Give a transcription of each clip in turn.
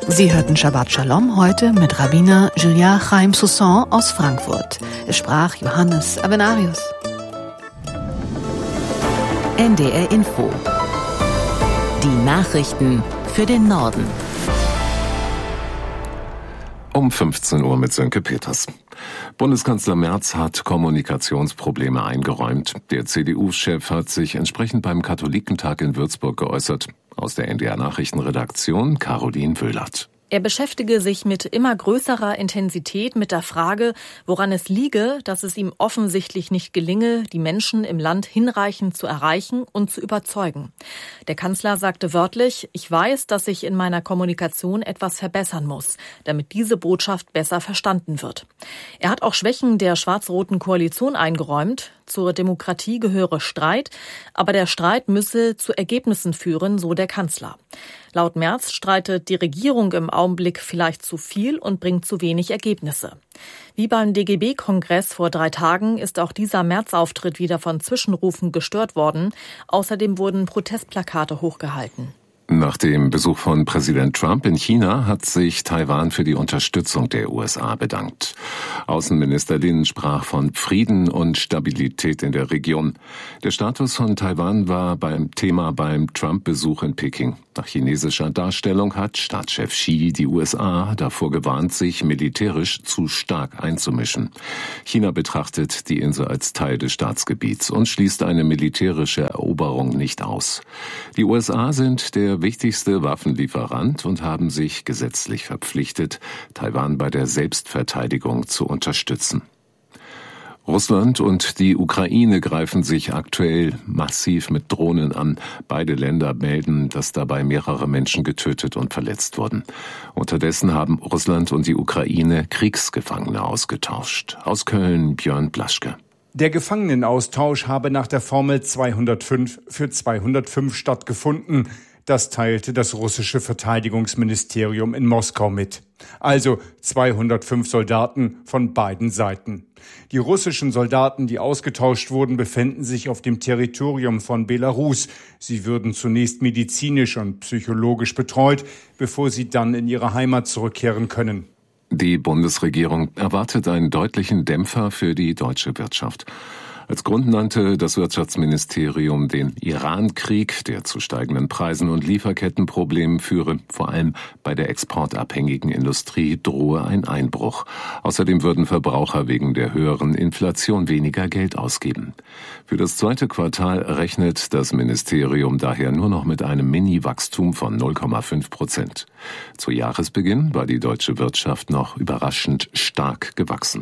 Sie hörten Shabbat Shalom heute mit Rabbiner Julia Chaim Soussan aus Frankfurt. Es sprach Johannes Avenarius. NDR Info. Die Nachrichten für den Norden. Um 15 Uhr mit Sönke Peters. Bundeskanzler Merz hat Kommunikationsprobleme eingeräumt. Der CDU-Chef hat sich entsprechend beim Katholikentag in Würzburg geäußert. Aus der NDR-Nachrichtenredaktion Caroline Wöhlert. Er beschäftige sich mit immer größerer Intensität mit der Frage, woran es liege, dass es ihm offensichtlich nicht gelinge, die Menschen im Land hinreichend zu erreichen und zu überzeugen. Der Kanzler sagte wörtlich: Ich weiß, dass ich in meiner Kommunikation etwas verbessern muss, damit diese Botschaft besser verstanden wird. Er hat auch Schwächen der schwarz-roten Koalition eingeräumt. Zur Demokratie gehöre Streit, aber der Streit müsse zu Ergebnissen führen, so der Kanzler. Laut Merz streitet die Regierung im Augenblick vielleicht zu viel und bringt zu wenig Ergebnisse. Wie beim DGB-Kongress vor 3 Tagen ist auch dieser Merz-Auftritt wieder von Zwischenrufen gestört worden. Außerdem wurden Protestplakate hochgehalten. Nach dem Besuch von Präsident Trump in China hat sich Taiwan für die Unterstützung der USA bedankt. Außenminister Lin sprach von Frieden und Stabilität in der Region. Der Status von Taiwan war beim Trump-Besuch in Peking. Nach chinesischer Darstellung hat Staatschef Xi die USA davor gewarnt, sich militärisch zu stark einzumischen. China betrachtet die Insel als Teil des Staatsgebiets und schließt eine militärische Eroberung nicht aus. Die USA sind der wichtigste Waffenlieferant und haben sich gesetzlich verpflichtet, Taiwan bei der Selbstverteidigung zu unterstützen. Russland und die Ukraine greifen sich aktuell massiv mit Drohnen an. Beide Länder melden, dass dabei mehrere Menschen getötet und verletzt wurden. Unterdessen haben Russland und die Ukraine Kriegsgefangene ausgetauscht. Aus Köln Björn Blaschke. Der Gefangenenaustausch habe nach der Formel 205 für 205 stattgefunden. Das teilte das russische Verteidigungsministerium in Moskau mit. Also 205 Soldaten von beiden Seiten. Die russischen Soldaten, die ausgetauscht wurden, befänden sich auf dem Territorium von Belarus. Sie würden zunächst medizinisch und psychologisch betreut, bevor sie dann in ihre Heimat zurückkehren können. Die Bundesregierung erwartet einen deutlichen Dämpfer für die deutsche Wirtschaft. Als Grund nannte das Wirtschaftsministerium den Iran-Krieg, der zu steigenden Preisen und Lieferkettenproblemen führe. Vor allem bei der exportabhängigen Industrie drohe ein Einbruch. Außerdem würden Verbraucher wegen der höheren Inflation weniger Geld ausgeben. Für das 2. Quartal rechnet das Ministerium daher nur noch mit einem Mini-Wachstum von 0,5%. Zu Jahresbeginn war die deutsche Wirtschaft noch überraschend stark gewachsen.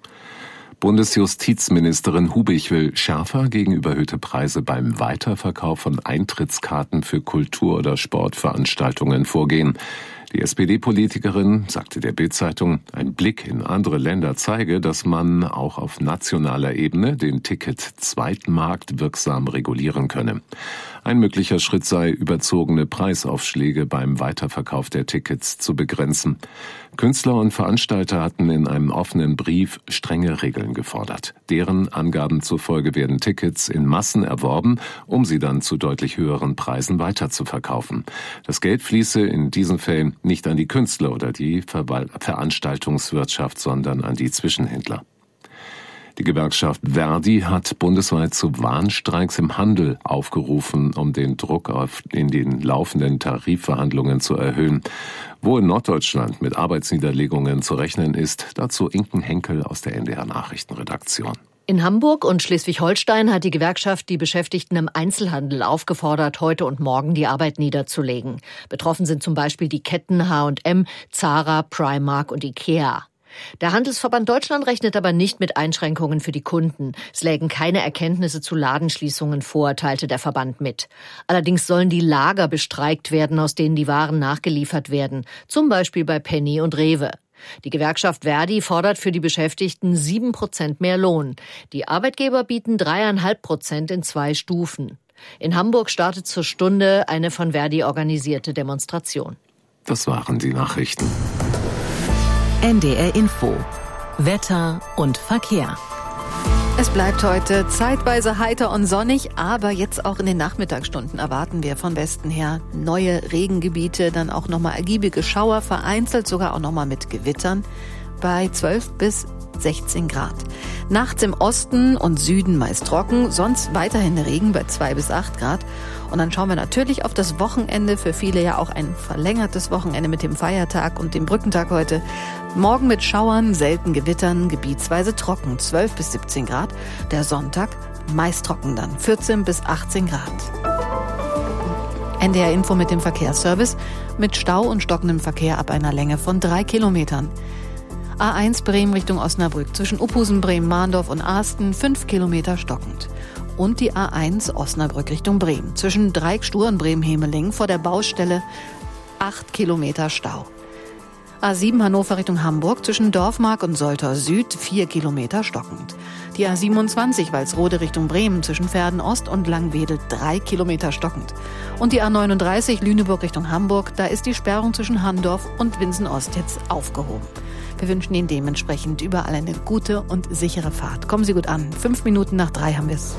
Bundesjustizministerin Hubig will schärfer gegen überhöhte Preise beim Weiterverkauf von Eintrittskarten für Kultur- oder Sportveranstaltungen vorgehen. Die SPD-Politikerin sagte der Bild-Zeitung, ein Blick in andere Länder zeige, dass man auch auf nationaler Ebene den Ticket-Zweitmarkt wirksam regulieren könne. Ein möglicher Schritt sei, überzogene Preisaufschläge beim Weiterverkauf der Tickets zu begrenzen. Künstler und Veranstalter hatten in einem offenen Brief strenge Regeln gefordert. Deren Angaben zufolge werden Tickets in Massen erworben, um sie dann zu deutlich höheren Preisen weiterzuverkaufen. Das Geld fließe in diesen Fällen nicht an die Künstler oder die Veranstaltungswirtschaft, sondern an die Zwischenhändler. Die Gewerkschaft Verdi hat bundesweit zu Warnstreiks im Handel aufgerufen, um den Druck in den laufenden Tarifverhandlungen zu erhöhen. Wo in Norddeutschland mit Arbeitsniederlegungen zu rechnen ist, dazu Inken Henkel aus der NDR Nachrichtenredaktion. In Hamburg und Schleswig-Holstein hat die Gewerkschaft die Beschäftigten im Einzelhandel aufgefordert, heute und morgen die Arbeit niederzulegen. Betroffen sind zum Beispiel die Ketten H&M, Zara, Primark und Ikea. Der Handelsverband Deutschland rechnet aber nicht mit Einschränkungen für die Kunden. Es lägen keine Erkenntnisse zu Ladenschließungen vor, teilte der Verband mit. Allerdings sollen die Lager bestreikt werden, aus denen die Waren nachgeliefert werden, zum Beispiel bei Penny und Rewe. Die Gewerkschaft Verdi fordert für die Beschäftigten 7% mehr Lohn. Die Arbeitgeber bieten 3,5% in 2 Stufen. In Hamburg startet zur Stunde eine von Verdi organisierte Demonstration. Das waren die Nachrichten. NDR Info. Wetter und Verkehr. Es bleibt heute zeitweise heiter und sonnig, aber jetzt auch in den Nachmittagsstunden erwarten wir von Westen her neue Regengebiete, dann auch nochmal ergiebige Schauer, vereinzelt sogar auch nochmal mit Gewittern bei 12 bis 16 Grad. Nachts im Osten und Süden meist trocken, sonst weiterhin Regen bei 2 bis 8 Grad. Und dann schauen wir natürlich auf das Wochenende, für viele ja auch ein verlängertes Wochenende mit dem Feiertag und dem Brückentag heute. Morgen mit Schauern, selten Gewittern, gebietsweise trocken, 12 bis 17 Grad. Der Sonntag meist trocken dann, 14 bis 18 Grad. NDR Info mit dem Verkehrsservice, mit Stau und stockendem Verkehr ab einer Länge von 3 Kilometern. A1 Bremen Richtung Osnabrück, zwischen Uphusen, Bremen, Mahndorf und Asten, 5 Kilometer stockend. Und die A1 Osnabrück Richtung Bremen, zwischen Dreieckstur und Bremen-Hemeling vor der Baustelle 8 Kilometer Stau. A7 Hannover Richtung Hamburg, zwischen Dorfmark und Soltau Süd, 4 Kilometer stockend. Die A27 Walsrode Richtung Bremen, zwischen Verden Ost und Langwedel, 3 Kilometer stockend. Und die A39 Lüneburg Richtung Hamburg, da ist die Sperrung zwischen Handorf und Winsen Ost jetzt aufgehoben. Wir wünschen Ihnen dementsprechend überall eine gute und sichere Fahrt. Kommen Sie gut an. 5 Minuten nach 3 haben wir es.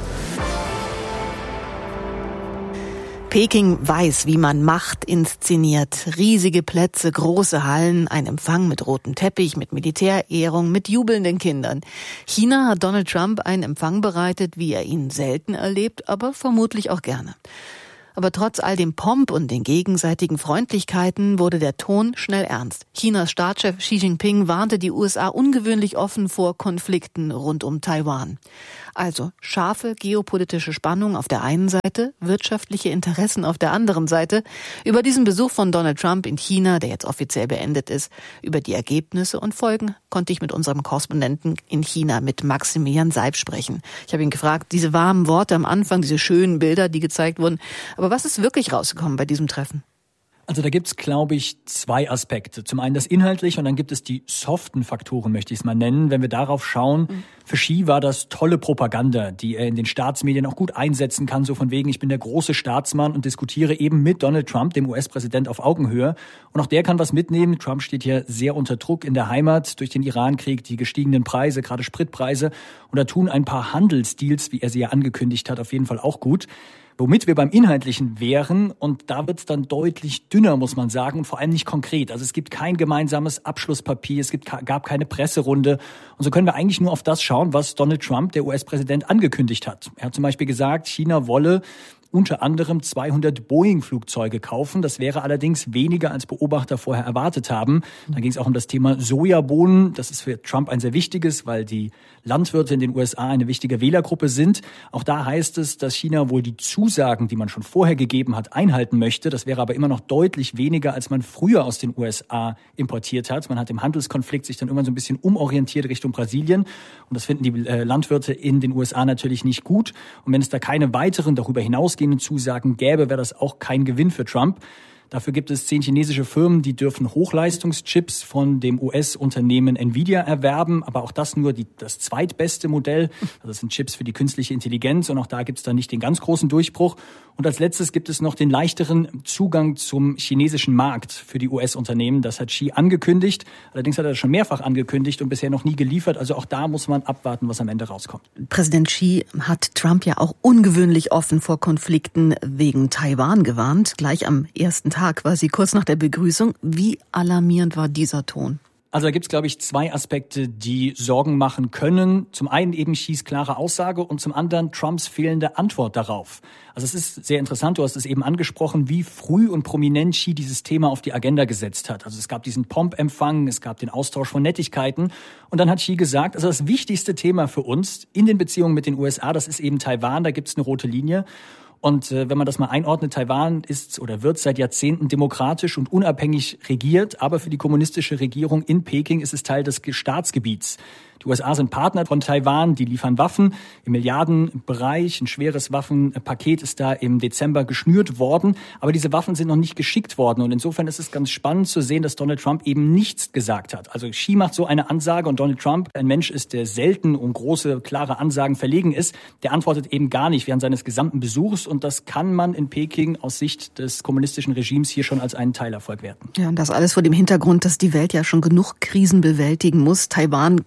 Peking weiß, wie man Macht inszeniert. Riesige Plätze, große Hallen, ein Empfang mit rotem Teppich, mit Militärehrung, mit jubelnden Kindern. China hat Donald Trump einen Empfang bereitet, wie er ihn selten erlebt, aber vermutlich auch gerne. Aber trotz all dem Pomp und den gegenseitigen Freundlichkeiten wurde der Ton schnell ernst. Chinas Staatschef Xi Jinping warnte die USA ungewöhnlich offen vor Konflikten rund um Taiwan. Also scharfe geopolitische Spannung auf der einen Seite, wirtschaftliche Interessen auf der anderen Seite. Über diesen Besuch von Donald Trump in China, der jetzt offiziell beendet ist, über die Ergebnisse und Folgen konnte ich mit unserem Korrespondenten in China, mit Maximilian Seib, sprechen. Ich habe ihn gefragt, diese warmen Worte am Anfang, diese schönen Bilder, die gezeigt wurden. Aber was ist wirklich rausgekommen bei diesem Treffen? Also da gibt's, glaube ich, 2 Aspekte. Zum einen das Inhaltliche und dann gibt es die soften Faktoren, möchte ich es mal nennen. Wenn wir darauf schauen, für Xi war das tolle Propaganda, die er in den Staatsmedien auch gut einsetzen kann, so von wegen, ich bin der große Staatsmann und diskutiere eben mit Donald Trump, dem US-Präsident, auf Augenhöhe. Und auch der kann was mitnehmen. Trump steht hier sehr unter Druck in der Heimat durch den Irankrieg, die gestiegenen Preise, gerade Spritpreise. Und da tun ein paar Handelsdeals, wie er sie ja angekündigt hat, auf jeden Fall auch gut. Womit wir beim Inhaltlichen wären, und da wird es dann deutlich dünner, muss man sagen, und vor allem nicht konkret. Also es gibt kein gemeinsames Abschlusspapier, es gab keine Presserunde. Und so können wir eigentlich nur auf das schauen, was Donald Trump, der US-Präsident, angekündigt hat. Er hat zum Beispiel gesagt, China wolle unter anderem 200 Boeing-Flugzeuge kaufen. Das wäre allerdings weniger, als Beobachter vorher erwartet haben. Da ging es auch um das Thema Sojabohnen. Das ist für Trump ein sehr wichtiges, weil die Landwirte in den USA eine wichtige Wählergruppe sind. Auch da heißt es, dass China wohl die Zusagen, die man schon vorher gegeben hat, einhalten möchte. Das wäre aber immer noch deutlich weniger, als man früher aus den USA importiert hat. Man hat im Handelskonflikt sich dann immer so ein bisschen umorientiert Richtung Brasilien. Und das finden die Landwirte in den USA natürlich nicht gut. Und wenn es da keine weiteren darüber hinausgehenden Zusagen gäbe, wäre das auch kein Gewinn für Trump. Dafür gibt es 10 chinesische Firmen, die dürfen Hochleistungschips von dem US-Unternehmen Nvidia erwerben, aber auch das nur das zweitbeste Modell. Also das sind Chips für die künstliche Intelligenz und auch da gibt es dann nicht den ganz großen Durchbruch. Und als letztes gibt es noch den leichteren Zugang zum chinesischen Markt für die US-Unternehmen. Das hat Xi angekündigt. Allerdings hat er das schon mehrfach angekündigt und bisher noch nie geliefert. Also auch da muss man abwarten, was am Ende rauskommt. Präsident Xi hat Trump ja auch ungewöhnlich offen vor Konflikten wegen Taiwan gewarnt. Gleich am ersten Tag, quasi kurz nach der Begrüßung. Wie alarmierend war dieser Ton? Also da gibt's, glaube ich, 2 Aspekte, die Sorgen machen können. Zum einen eben Xis klare Aussage und zum anderen Trumps fehlende Antwort darauf. Also es ist sehr interessant, du hast es eben angesprochen, wie früh und prominent Xi dieses Thema auf die Agenda gesetzt hat. Also es gab diesen Pomp-Empfang, es gab den Austausch von Nettigkeiten und dann hat Xi gesagt, also das wichtigste Thema für uns in den Beziehungen mit den USA, das ist eben Taiwan, da gibt's eine rote Linie. Und wenn man das mal einordnet, Taiwan ist oder wird seit Jahrzehnten demokratisch und unabhängig regiert, aber für die kommunistische Regierung in Peking ist es Teil des Staatsgebiets. Die USA sind Partner von Taiwan, die liefern Waffen im Milliardenbereich. Ein schweres Waffenpaket ist da im Dezember geschnürt worden. Aber diese Waffen sind noch nicht geschickt worden. Und insofern ist es ganz spannend zu sehen, dass Donald Trump eben nichts gesagt hat. Also Xi macht so eine Ansage und Donald Trump, ein Mensch ist, der selten um große, klare Ansagen verlegen ist, der antwortet eben gar nicht während seines gesamten Besuchs. Und das kann man in Peking aus Sicht des kommunistischen Regimes hier schon als einen Teilerfolg werten. Ja, und das alles vor dem Hintergrund, dass die Welt ja schon genug Krisen bewältigen muss. Taiwan könnte da die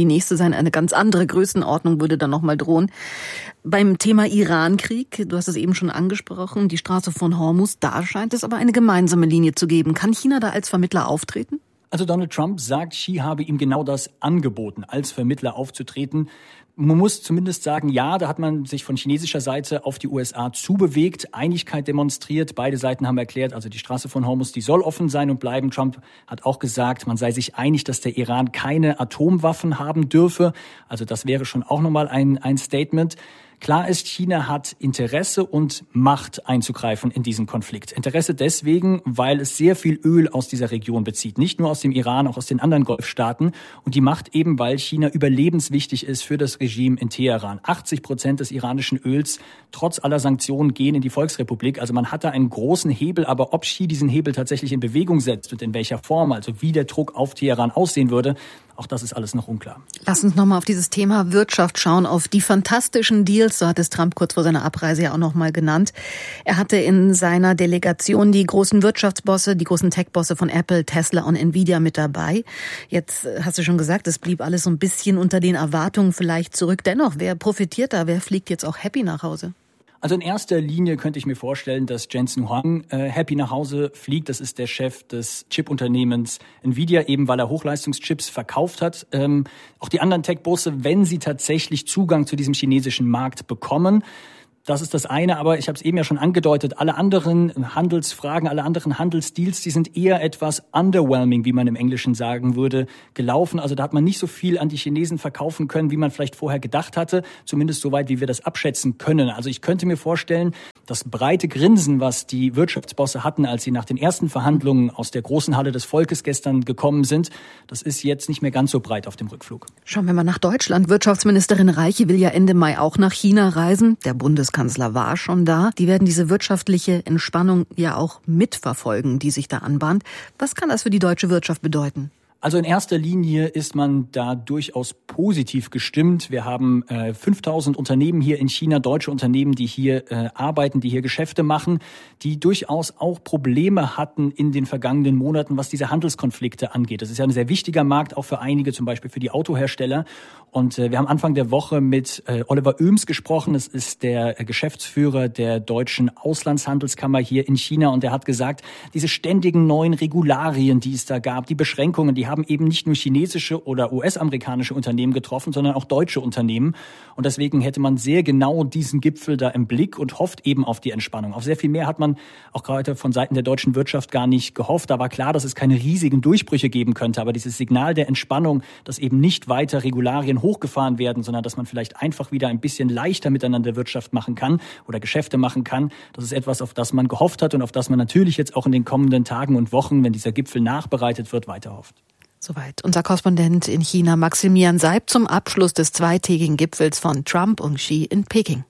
die nächste sein. Eine ganz andere Größenordnung würde dann nochmal drohen. Beim Thema Iran-Krieg, du hast es eben schon angesprochen, die Straße von Hormuz, da scheint es aber eine gemeinsame Linie zu geben. Kann China da als Vermittler auftreten? Also Donald Trump sagt, Xi habe ihm genau das angeboten, als Vermittler aufzutreten. Man muss zumindest sagen, ja, da hat man sich von chinesischer Seite auf die USA zubewegt, Einigkeit demonstriert. Beide Seiten haben erklärt, also die Straße von Hormuz, die soll offen sein und bleiben. Trump hat auch gesagt, man sei sich einig, dass der Iran keine Atomwaffen haben dürfe. Also das wäre schon auch nochmal ein Statement. Klar ist, China hat Interesse und Macht einzugreifen in diesen Konflikt. Interesse deswegen, weil es sehr viel Öl aus dieser Region bezieht. Nicht nur aus dem Iran, auch aus den anderen Golfstaaten. Und die Macht eben, weil China überlebenswichtig ist für das Regime in Teheran. 80% des iranischen Öls, trotz aller Sanktionen, gehen in die Volksrepublik. Also man hat da einen großen Hebel. Aber ob Xi diesen Hebel tatsächlich in Bewegung setzt und in welcher Form, also wie der Druck auf Teheran aussehen würde, auch das ist alles noch unklar. Lass uns nochmal auf dieses Thema Wirtschaft schauen, auf die fantastischen Deals, so hat es Trump kurz vor seiner Abreise ja auch nochmal genannt. Er hatte in seiner Delegation die großen Wirtschaftsbosse, die großen Tech-Bosse von Apple, Tesla und Nvidia mit dabei. Jetzt hast du schon gesagt, es blieb alles so ein bisschen unter den Erwartungen vielleicht zurück. Dennoch, wer profitiert da? Wer fliegt jetzt auch happy nach Hause? Also in erster Linie könnte ich mir vorstellen, dass Jensen Huang happy nach Hause fliegt. Das ist der Chef des Chip-Unternehmens Nvidia, eben weil er Hochleistungschips verkauft hat. Auch die anderen Tech-Bosse, wenn sie tatsächlich Zugang zu diesem chinesischen Markt bekommen. Das ist das eine, aber ich habe es eben ja schon angedeutet, alle anderen Handelsfragen, alle anderen Handelsdeals, die sind eher etwas underwhelming, wie man im Englischen sagen würde, gelaufen. Also da hat man nicht so viel an die Chinesen verkaufen können, wie man vielleicht vorher gedacht hatte, zumindest so weit, wie wir das abschätzen können. Also ich könnte mir vorstellen, das breite Grinsen, was die Wirtschaftsbosse hatten, als sie nach den ersten Verhandlungen aus der großen Halle des Volkes gestern gekommen sind, das ist jetzt nicht mehr ganz so breit auf dem Rückflug. Schauen wir mal nach Deutschland. Wirtschaftsministerin Reiche will ja Ende Mai auch nach China reisen. Der Bundeskanzler war schon da. Die werden diese wirtschaftliche Entspannung ja auch mitverfolgen, die sich da anbahnt. Was kann das für die deutsche Wirtschaft bedeuten? Also in erster Linie ist man da durchaus positiv gestimmt. Wir haben 5000 Unternehmen hier in China, deutsche Unternehmen, die hier arbeiten, die hier Geschäfte machen, die durchaus auch Probleme hatten in den vergangenen Monaten, was diese Handelskonflikte angeht. Das ist ja ein sehr wichtiger Markt, auch für einige, zum Beispiel für die Autohersteller. Und wir haben Anfang der Woche mit Oliver Oehms gesprochen. Das ist der Geschäftsführer der deutschen Auslandshandelskammer hier in China. Und er hat gesagt, diese ständigen neuen Regularien, die es da gab, die Beschränkungen, die haben eben nicht nur chinesische oder US-amerikanische Unternehmen getroffen, sondern auch deutsche Unternehmen. Und deswegen hätte man sehr genau diesen Gipfel da im Blick und hofft eben auf die Entspannung. Auf sehr viel mehr hat man auch gerade von Seiten der deutschen Wirtschaft gar nicht gehofft. Da war klar, dass es keine riesigen Durchbrüche geben könnte. Aber dieses Signal der Entspannung, dass eben nicht weiter Regularien hochgefahren werden, sondern dass man vielleicht einfach wieder ein bisschen leichter miteinander Wirtschaft machen kann oder Geschäfte machen kann, das ist etwas, auf das man gehofft hat und auf das man natürlich jetzt auch in den kommenden Tagen und Wochen, wenn dieser Gipfel nachbereitet wird, weiter hofft. Soweit unser Korrespondent in China, Maximilian Seib, zum Abschluss des zweitägigen Gipfels von Trump und Xi in Peking.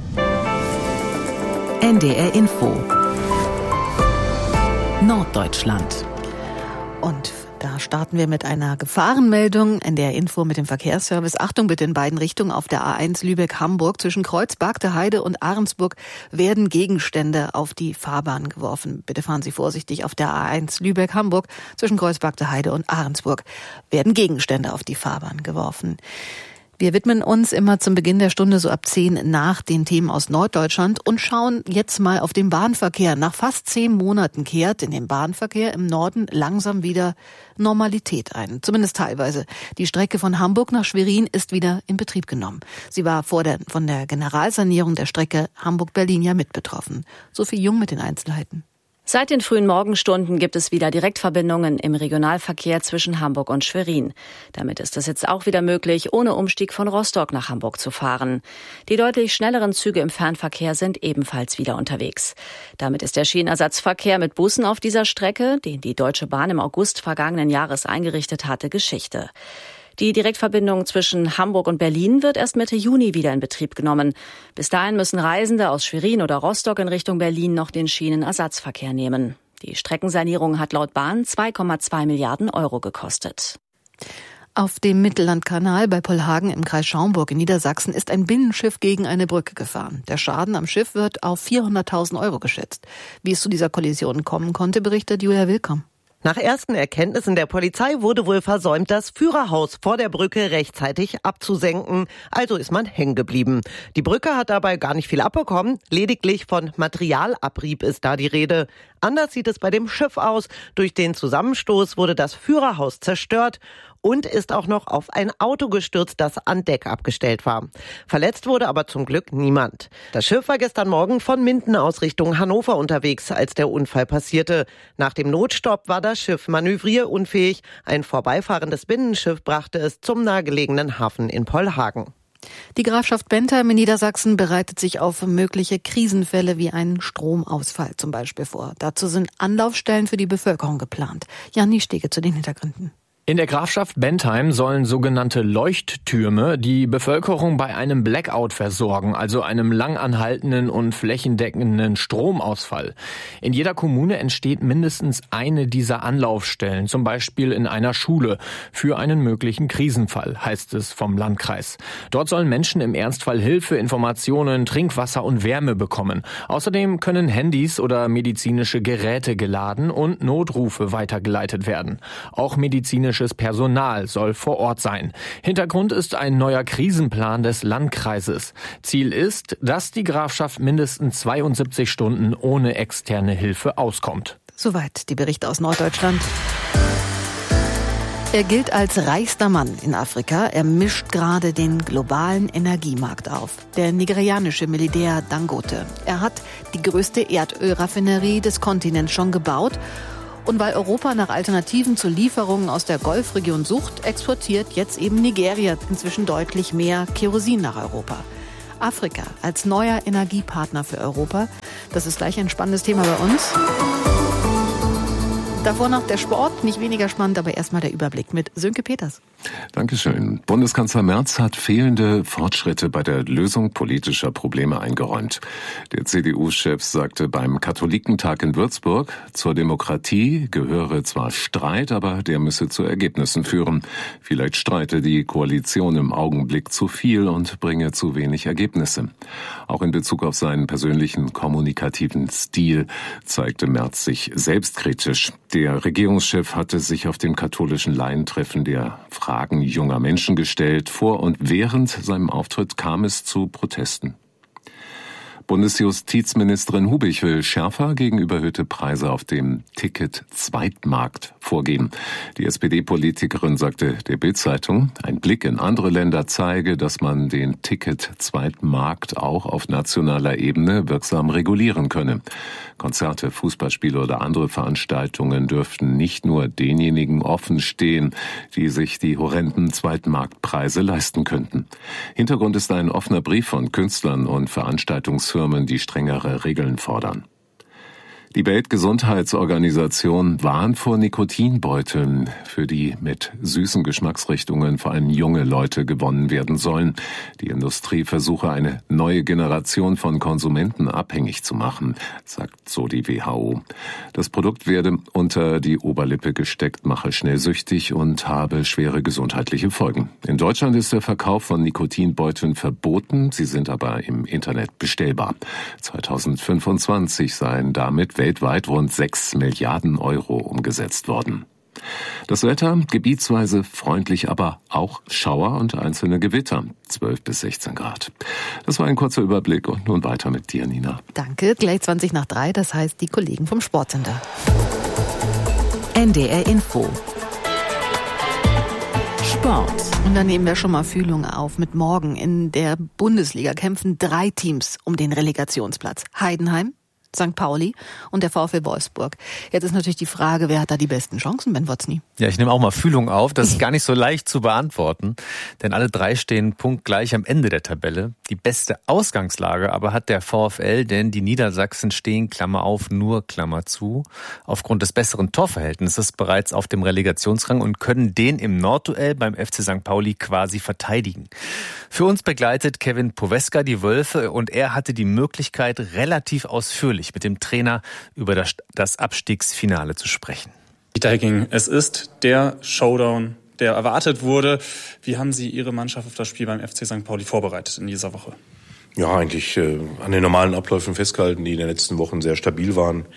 NDR Info Norddeutschland. Und da starten wir mit einer Gefahrenmeldung. NDR Info mit dem Verkehrsservice. Achtung bitte in beiden Richtungen auf der A1 Lübeck-Hamburg. Zwischen Kreuzbergte Heide und Ahrensburg werden Gegenstände auf die Fahrbahn geworfen. Bitte fahren Sie vorsichtig auf der A1 Lübeck-Hamburg. Zwischen Kreuzbergte Heide und Ahrensburg werden Gegenstände auf die Fahrbahn geworfen. Wir widmen uns immer zum Beginn der Stunde so ab 10 nach den Themen aus Norddeutschland und schauen jetzt mal auf den Bahnverkehr. Nach fast 10 Monaten kehrt in dem Bahnverkehr im Norden langsam wieder Normalität ein. Zumindest teilweise. Die Strecke von Hamburg nach Schwerin ist wieder in Betrieb genommen. Sie war von der Generalsanierung der Strecke Hamburg-Berlin ja mit betroffen. Sophie Jung mit den Einzelheiten. Seit den frühen Morgenstunden gibt es wieder Direktverbindungen im Regionalverkehr zwischen Hamburg und Schwerin. Damit ist es jetzt auch wieder möglich, ohne Umstieg von Rostock nach Hamburg zu fahren. Die deutlich schnelleren Züge im Fernverkehr sind ebenfalls wieder unterwegs. Damit ist der Schienenersatzverkehr mit Bussen auf dieser Strecke, den die Deutsche Bahn im August vergangenen Jahres eingerichtet hatte, Geschichte. Die Direktverbindung zwischen Hamburg und Berlin wird erst Mitte Juni wieder in Betrieb genommen. Bis dahin müssen Reisende aus Schwerin oder Rostock in Richtung Berlin noch den Schienenersatzverkehr nehmen. Die Streckensanierung hat laut Bahn 2,2 Milliarden Euro gekostet. Auf dem Mittellandkanal bei Pollhagen im Kreis Schaumburg in Niedersachsen ist ein Binnenschiff gegen eine Brücke gefahren. Der Schaden am Schiff wird auf 400.000 Euro geschätzt. Wie es zu dieser Kollision kommen konnte, berichtet Julia Willkomm. Nach ersten Erkenntnissen der Polizei wurde wohl versäumt, das Führerhaus vor der Brücke rechtzeitig abzusenken. Also ist man hängen geblieben. Die Brücke hat dabei gar nicht viel abbekommen. Lediglich von Materialabrieb ist da die Rede. Anders sieht es bei dem Schiff aus. Durch den Zusammenstoß wurde das Führerhaus zerstört und ist auch noch auf ein Auto gestürzt, das an Deck abgestellt war. Verletzt wurde aber zum Glück niemand. Das Schiff war gestern Morgen von Minden aus Richtung Hannover unterwegs, als der Unfall passierte. Nach dem Notstopp war das Schiff manövrierunfähig. Ein vorbeifahrendes Binnenschiff brachte es zum nahegelegenen Hafen in Pollhagen. Die Grafschaft Bentheim in Niedersachsen bereitet sich auf mögliche Krisenfälle wie einen Stromausfall zum Beispiel vor. Dazu sind Anlaufstellen für die Bevölkerung geplant. Jan Niestege zu den Hintergründen. In der Grafschaft Bentheim sollen sogenannte Leuchttürme die Bevölkerung bei einem Blackout versorgen, also einem langanhaltenden und flächendeckenden Stromausfall. In jeder Kommune entsteht mindestens eine dieser Anlaufstellen, zum Beispiel in einer Schule, für einen möglichen Krisenfall, heißt es vom Landkreis. Dort sollen Menschen im Ernstfall Hilfe, Informationen, Trinkwasser und Wärme bekommen. Außerdem können Handys oder medizinische Geräte geladen und Notrufe weitergeleitet werden. Auch medizinisches Personal soll vor Ort sein. Hintergrund ist ein neuer Krisenplan des Landkreises. Ziel ist, dass die Grafschaft mindestens 72 Stunden ohne externe Hilfe auskommt. Soweit die Berichte aus Norddeutschland. Er gilt als reichster Mann in Afrika. Er mischt gerade den globalen Energiemarkt auf. Der nigerianische Milliardär Dangote. Er hat die größte Erdölraffinerie des Kontinents schon gebaut. Und weil Europa nach Alternativen zu Lieferungen aus der Golfregion sucht, exportiert jetzt eben Nigeria inzwischen deutlich mehr Kerosin nach Europa. Afrika als neuer Energiepartner für Europa, das ist gleich ein spannendes Thema bei uns. Davor noch der Sport, nicht weniger spannend, aber erstmal der Überblick mit Sönke Peters. Dankeschön. Bundeskanzler Merz hat fehlende Fortschritte bei der Lösung politischer Probleme eingeräumt. Der CDU-Chef sagte beim Katholikentag in Würzburg, zur Demokratie gehöre zwar Streit, aber der müsse zu Ergebnissen führen. Vielleicht streite die Koalition im Augenblick zu viel und bringe zu wenig Ergebnisse. Auch in Bezug auf seinen persönlichen kommunikativen Stil zeigte Merz sich selbstkritisch. Der Regierungschef hatte sich auf dem katholischen Laientreffen der Fragen junger Menschen gestellt. Vor und während seinem Auftritt kam es zu Protesten. Bundesjustizministerin Hubig will schärfer gegen überhöhte Preise auf dem Ticket-Zweitmarkt vorgehen. Die SPD-Politikerin sagte der Bild-Zeitung, ein Blick in andere Länder zeige, dass man den Ticket-Zweitmarkt auch auf nationaler Ebene wirksam regulieren könne. Konzerte, Fußballspiele oder andere Veranstaltungen dürften nicht nur denjenigen offen stehen, die sich die horrenden Zweitmarktpreise leisten könnten. Hintergrund ist ein offener Brief von Künstlern und Veranstaltungsfirmen, die strengere Regeln fordern. Die Weltgesundheitsorganisation warnt vor Nikotinbeuteln, für die mit süßen Geschmacksrichtungen vor allem junge Leute gewonnen werden sollen. Die Industrie versuche, eine neue Generation von Konsumenten abhängig zu machen, sagt so die WHO. Das Produkt werde unter die Oberlippe gesteckt, mache schnell süchtig und habe schwere gesundheitliche Folgen. In Deutschland ist der Verkauf von Nikotinbeuteln verboten, sie sind aber im Internet bestellbar. 2025 seien damit weltweit rund 6 Milliarden Euro umgesetzt worden. Das Wetter gebietsweise freundlich, aber auch Schauer und einzelne Gewitter. 12 bis 16 Grad. Das war ein kurzer Überblick und nun weiter mit dir, Nina. Danke, gleich 20 nach 3, das heißt die Kollegen vom Sportsender. NDR Info. Sport. Und dann nehmen wir schon mal Fühlung auf mit morgen. In der Bundesliga kämpfen 3 Teams um den Relegationsplatz. Heidenheim, St. Pauli und der VfL Wolfsburg. Jetzt ist natürlich die Frage, wer hat da die besten Chancen, Ben Wotzny? Ja, ich nehme auch mal Fühlung auf. Das ist gar nicht so leicht zu beantworten, denn alle 3 stehen punktgleich am Ende der Tabelle. Die beste Ausgangslage aber hat der VfL, denn die Niedersachsen stehen, Klammer auf, nur Klammer zu, aufgrund des besseren Torverhältnisses bereits auf dem Relegationsrang und können den im Nordduell beim FC St. Pauli quasi verteidigen. Für uns begleitet Kevin Poweska die Wölfe und er hatte die Möglichkeit, relativ ausführlich mit dem Trainer über das Abstiegsfinale zu sprechen. Dieter Hecking, es ist der Showdown, der erwartet wurde. Wie haben Sie Ihre Mannschaft auf das Spiel beim FC St. Pauli vorbereitet in dieser Woche? Ja, eigentlich an den normalen Abläufen festgehalten, die in den letzten Wochen sehr stabil waren.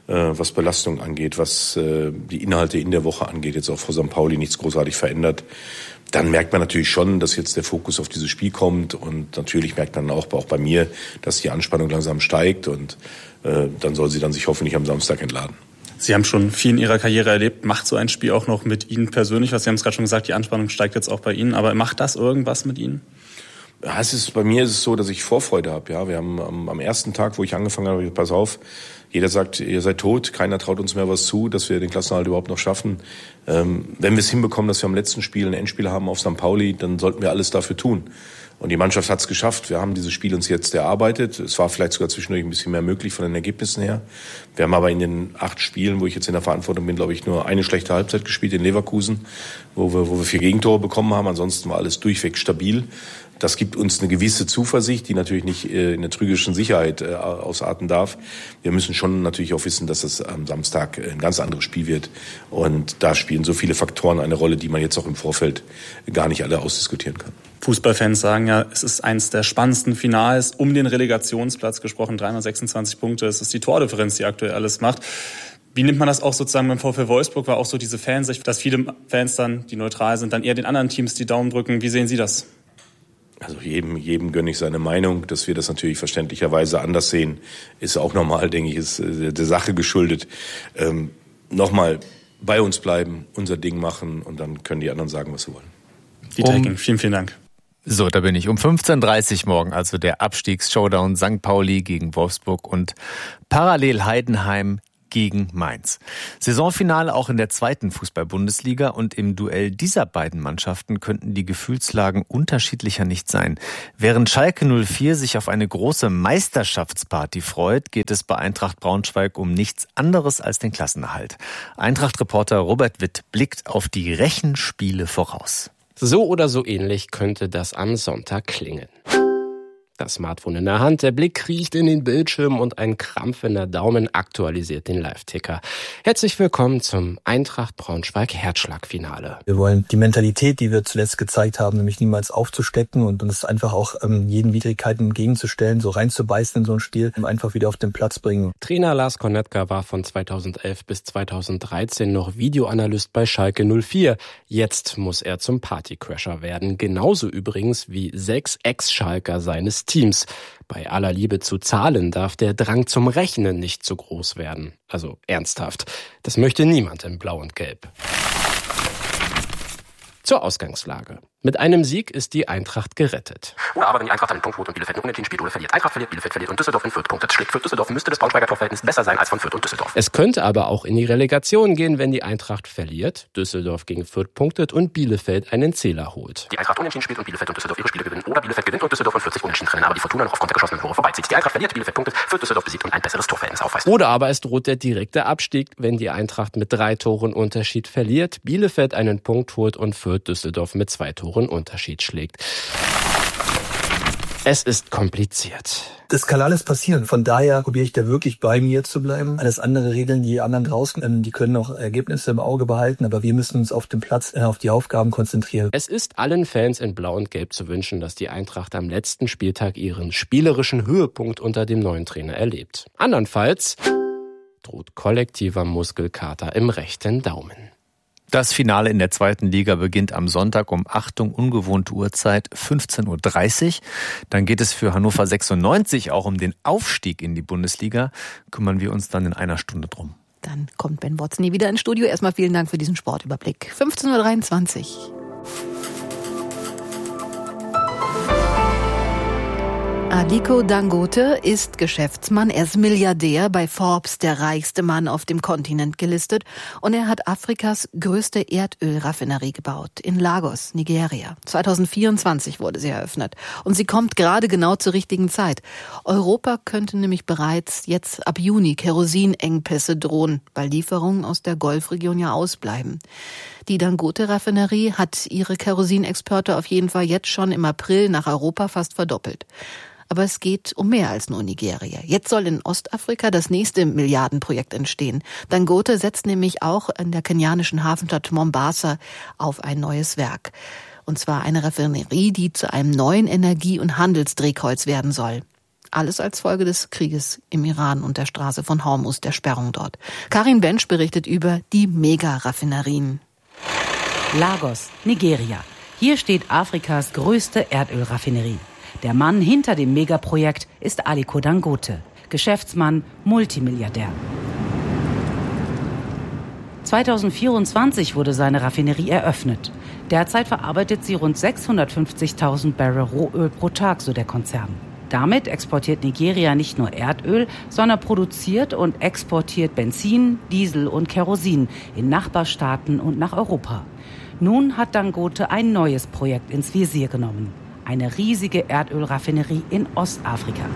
was Belastung angeht, was die Inhalte in der Woche angeht, jetzt auch vor St. Pauli nichts großartig verändert. Dann merkt man natürlich schon, dass jetzt der Fokus auf dieses Spiel kommt und natürlich merkt man auch bei mir, dass die Anspannung langsam steigt und dann soll sie dann sich hoffentlich am Samstag entladen. Sie haben schon viel in Ihrer Karriere erlebt. Macht so ein Spiel auch noch mit Ihnen persönlich was? Sie haben es gerade schon gesagt, die Anspannung steigt jetzt auch bei Ihnen. Aber macht das irgendwas mit Ihnen? Ja, bei mir ist es so, dass ich Vorfreude habe. Ja, wir haben am ersten Tag, wo ich angefangen habe, pass auf, jeder sagt, ihr seid tot, keiner traut uns mehr was zu, dass wir den Klassenerhalt überhaupt noch schaffen. Wenn wir es hinbekommen, dass wir am letzten Spiel ein Endspiel haben auf St. Pauli, dann sollten wir alles dafür tun. Und die Mannschaft hat es geschafft. Wir haben dieses Spiel uns jetzt erarbeitet. Es war vielleicht sogar zwischendurch ein bisschen mehr möglich von den Ergebnissen her. Wir haben aber in den 8 Spielen, wo ich jetzt in der Verantwortung bin, glaube ich, nur eine schlechte Halbzeit gespielt in Leverkusen, wo wir 4 Gegentore bekommen haben. Ansonsten war alles durchweg stabil. Das gibt uns eine gewisse Zuversicht, die natürlich nicht in der trügerischen Sicherheit ausarten darf. Wir müssen schon natürlich auch wissen, dass es am Samstag ein ganz anderes Spiel wird. Und da spielen so viele Faktoren eine Rolle, die man jetzt auch im Vorfeld gar nicht alle ausdiskutieren kann. Fußballfans sagen ja, es ist eines der spannendsten Finals um den Relegationsplatz gesprochen. 326 Punkte, es ist die Tordifferenz, die aktuell alles macht. Wie nimmt man das auch sozusagen beim VfL Wolfsburg? War auch so diese Fansicht, dass viele Fans dann, die neutral sind, dann eher den anderen Teams die Daumen drücken. Wie sehen Sie das? Also jedem gönne ich seine Meinung. Dass wir das natürlich verständlicherweise anders sehen, ist auch normal, denke ich, ist der Sache geschuldet. Nochmal, bei uns bleiben, unser Ding machen und dann können die anderen sagen, was sie wollen. Dieter Hecking, vielen Dank. So, da bin ich. Um 15.30 Uhr morgen, also der Abstiegs-Showdown St. Pauli gegen Wolfsburg und parallel Heidenheim gegen Mainz. Saisonfinale auch in der 2. Fußball-Bundesliga und im Duell dieser beiden Mannschaften könnten die Gefühlslagen unterschiedlicher nicht sein. Während Schalke 04 sich auf eine große Meisterschaftsparty freut, geht es bei Eintracht Braunschweig um nichts anderes als den Klassenerhalt. Eintracht-Reporter Robert Witt blickt auf die Rechenspiele voraus. So oder so ähnlich könnte das am Sonntag klingen. Das Smartphone in der Hand, der Blick kriecht in den Bildschirm und ein krampfender Daumen aktualisiert den Live-Ticker. Herzlich willkommen zum Eintracht Braunschweig-Herzschlagfinale. Wir wollen die Mentalität, die wir zuletzt gezeigt haben, nämlich niemals aufzustecken und uns einfach auch jeden Widrigkeiten entgegenzustellen, so reinzubeißen in so ein Spiel, einfach wieder auf den Platz bringen. Trainer Lars Kornetka war von 2011 bis 2013 noch Videoanalyst bei Schalke 04. Jetzt muss er zum Partycrasher werden. Genauso übrigens wie 6 Ex-Schalker seines Teams. Bei aller Liebe zu Zahlen darf der Drang zum Rechnen nicht zu groß werden. Also ernsthaft. Das möchte niemand in Blau und Gelb. Zur Ausgangslage. Mit einem Sieg ist die Eintracht gerettet. Oder aber wenn die Eintracht einen Punkt holt und Bielefeld nur unentschieden spielt oder verliert. Eintracht verliert, Bielefeld verliert und Düsseldorf in Fürth punktet. Schlägt Fürth Düsseldorf, müsste das Braunschweiger Torverhältnis besser sein als von Fürth und Düsseldorf. Es könnte aber auch in die Relegation gehen, wenn die Eintracht verliert, Düsseldorf gegen Fürth punktet und Bielefeld einen Zähler holt. Die Eintracht unentschieden spielt und Bielefeld und Düsseldorf ihre Spiele gewinnen. Oder Bielefeld gewinnt und Düsseldorf in 40 unentschieden trennen, aber die Fortuna noch aufgrund der geschossenen Tore vorbeizieht. Die Eintracht verliert, Bielefeld punktet, Fürth Düsseldorf besiegt und ein besseres Torverhältnis aufweist. Oder aber es droht der direkte Abstieg, wenn die Eintracht mit 3 Toren Unterschied verliert, Bielefeld einen Punkt holt und Fürth Düsseldorf mit 2 Toren Unterschied schlägt. Es ist kompliziert. Das kann alles passieren. Von daher probiere ich da wirklich bei mir zu bleiben. Alles andere regeln die anderen draußen. Die können auch Ergebnisse im Auge behalten, aber wir müssen uns auf dem Platz auf die Aufgaben konzentrieren. Es ist allen Fans in Blau und Gelb zu wünschen, dass die Eintracht am letzten Spieltag ihren spielerischen Höhepunkt unter dem neuen Trainer erlebt. Andernfalls droht kollektiver Muskelkater im rechten Daumen. Das Finale in der 2. Liga beginnt am Sonntag um, Achtung, ungewohnte Uhrzeit, 15.30 Uhr. Dann geht es für Hannover 96 auch um den Aufstieg in die Bundesliga. Kümmern wir uns dann in einer Stunde drum. Dann kommt Ben Watson wieder ins Studio. Erstmal vielen Dank für diesen Sportüberblick. 15.23 Uhr. Aliko Dangote ist Geschäftsmann, er ist Milliardär, bei Forbes der reichste Mann auf dem Kontinent gelistet und er hat Afrikas größte Erdölraffinerie gebaut, in Lagos, Nigeria. 2024 wurde sie eröffnet und sie kommt gerade genau zur richtigen Zeit. Europa könnte nämlich bereits jetzt ab Juni Kerosinengpässe drohen, weil Lieferungen aus der Golfregion ja ausbleiben. Die Dangote-Raffinerie hat ihre Kerosinexporte auf jeden Fall jetzt schon im April nach Europa fast verdoppelt. Aber es geht um mehr als nur Nigeria. Jetzt soll in Ostafrika das nächste Milliardenprojekt entstehen. Dangote setzt nämlich auch in der kenianischen Hafenstadt Mombasa auf ein neues Werk. Und zwar eine Raffinerie, die zu einem neuen Energie- und Handelsdrehkreuz werden soll. Alles als Folge des Krieges im Iran und der Straße von Hormuz, der Sperrung dort. Karin Bench berichtet über die Mega-Raffinerien. Lagos, Nigeria. Hier steht Afrikas größte Erdölraffinerie. Der Mann hinter dem Megaprojekt ist Aliko Dangote, Geschäftsmann, Multimilliardär. 2024 wurde seine Raffinerie eröffnet. Derzeit verarbeitet sie rund 650.000 Barrel Rohöl pro Tag, so der Konzern. Damit exportiert Nigeria nicht nur Erdöl, sondern produziert und exportiert Benzin, Diesel und Kerosin in Nachbarstaaten und nach Europa. Nun hat Dangote ein neues Projekt ins Visier genommen. Eine riesige Erdölraffinerie in Ostafrika.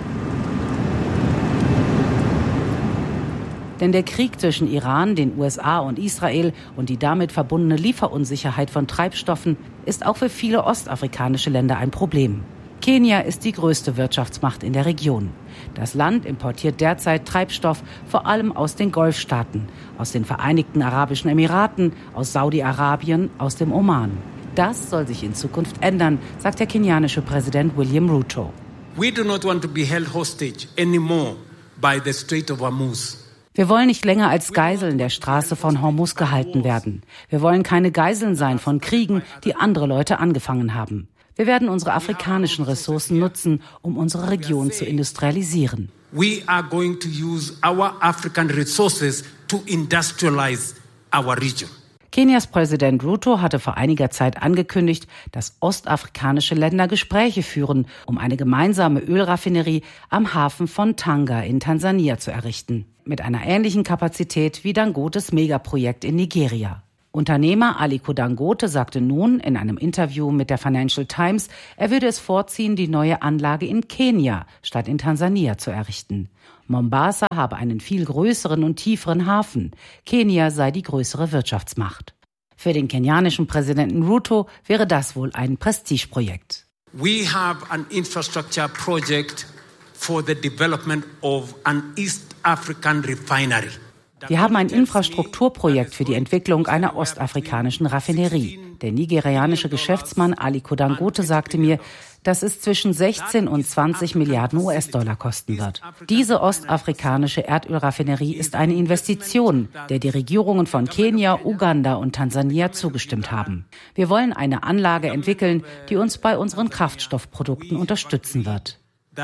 Denn der Krieg zwischen Iran, den USA und Israel und die damit verbundene Lieferunsicherheit von Treibstoffen ist auch für viele ostafrikanische Länder ein Problem. Kenia ist die größte Wirtschaftsmacht in der Region. Das Land importiert derzeit Treibstoff vor allem aus den Golfstaaten, aus den Vereinigten Arabischen Emiraten, aus Saudi-Arabien, aus dem Oman. Das soll sich in Zukunft ändern, sagt der kenianische Präsident William Ruto. We do not want to be held hostage anymore by the Strait of Hormuz. Wir wollen nicht länger als Geiseln der Straße von Hormuz gehalten werden. Wir wollen keine Geiseln sein von Kriegen, die andere Leute angefangen haben. Wir werden unsere afrikanischen Ressourcen nutzen, um unsere Region zu industrialisieren. We are going to use our African resources to industrialize our region. Kenias Präsident Ruto hatte vor einiger Zeit angekündigt, dass ostafrikanische Länder Gespräche führen, um eine gemeinsame Ölraffinerie am Hafen von Tanga in Tansania zu errichten. Mit einer ähnlichen Kapazität wie Dangotes Megaprojekt in Nigeria. Unternehmer Aliko Dangote sagte nun in einem Interview mit der Financial Times, er würde es vorziehen, die neue Anlage in Kenia statt in Tansania zu errichten. Mombasa habe einen viel größeren und tieferen Hafen. Kenia sei die größere Wirtschaftsmacht. Für den kenianischen Präsidenten Ruto wäre das wohl ein Prestigeprojekt. We have an infrastructure project for the development of an East African refinery. Wir haben ein Infrastrukturprojekt für die Entwicklung einer ostafrikanischen Raffinerie. Der nigerianische Geschäftsmann Aliko Dangote sagte mir, dass es zwischen 16 und 20 Milliarden US-Dollar kosten wird. Diese ostafrikanische Erdölraffinerie ist eine Investition, der die Regierungen von Kenia, Uganda und Tansania zugestimmt haben. Wir wollen eine Anlage entwickeln, die uns bei unseren Kraftstoffprodukten unterstützen wird.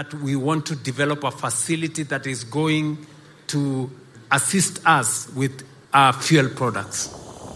Assist us with our fuel products.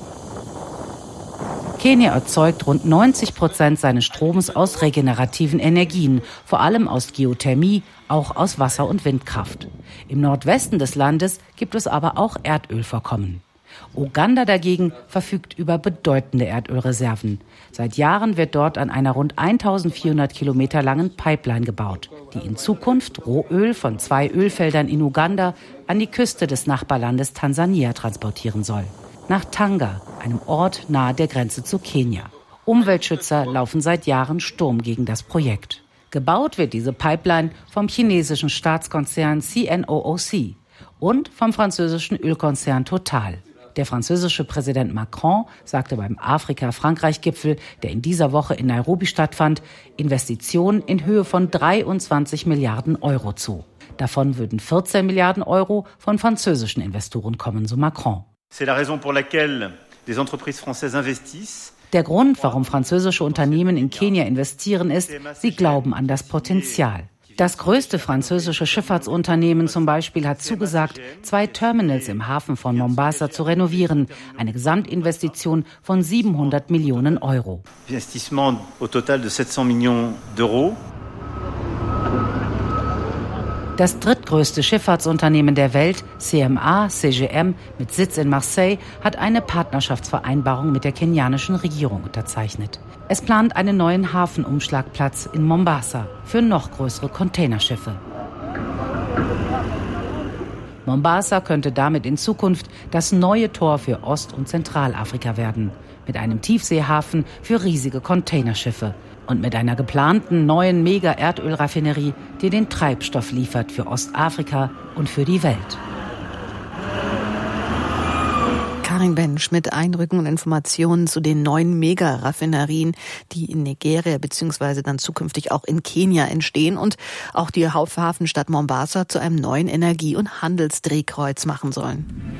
Kenia erzeugt rund 90% seines Stroms aus regenerativen Energien, vor allem aus Geothermie, auch aus Wasser- und Windkraft. Im Nordwesten des Landes gibt es aber auch Erdölvorkommen. Uganda dagegen verfügt über bedeutende Erdölreserven. Seit Jahren wird dort an einer rund 1400 Kilometer langen Pipeline gebaut, die in Zukunft Rohöl von 2 Ölfeldern in Uganda an die Küste des Nachbarlandes Tansania transportieren soll. Nach Tanga, einem Ort nahe der Grenze zu Kenia. Umweltschützer laufen seit Jahren Sturm gegen das Projekt. Gebaut wird diese Pipeline vom chinesischen Staatskonzern CNOOC und vom französischen Ölkonzern Total. Der französische Präsident Macron sagte beim Afrika-Frankreich-Gipfel, der in dieser Woche in Nairobi stattfand, Investitionen in Höhe von 23 Milliarden Euro zu. Davon würden 14 Milliarden Euro von französischen Investoren kommen, so Macron. Der Grund, warum französische Unternehmen in Kenia investieren, ist, sie glauben an das Potenzial. Das größte französische Schifffahrtsunternehmen zum Beispiel hat zugesagt, 2 Terminals im Hafen von Mombasa zu renovieren. Eine Gesamtinvestition von 700 Millionen Euro. Investissement au total de 700 millions d'euros. Das drittgrößte Schifffahrtsunternehmen der Welt, CMA-CGM, mit Sitz in Marseille, hat eine Partnerschaftsvereinbarung mit der kenianischen Regierung unterzeichnet. Es plant einen neuen Hafenumschlagplatz in Mombasa für noch größere Containerschiffe. Mombasa könnte damit in Zukunft das neue Tor für Ost- und Zentralafrika werden, mit einem Tiefseehafen für riesige Containerschiffe und mit einer geplanten neuen Mega-Erdölraffinerie, die den Treibstoff liefert für Ostafrika und für die Welt. Karin Bensch mit Eindrücken und Informationen zu den 9 Mega-Raffinerien, die in Nigeria bzw. dann zukünftig auch in Kenia entstehen und auch die Haupthafenstadt Mombasa zu einem neuen Energie- und Handelsdrehkreuz machen sollen.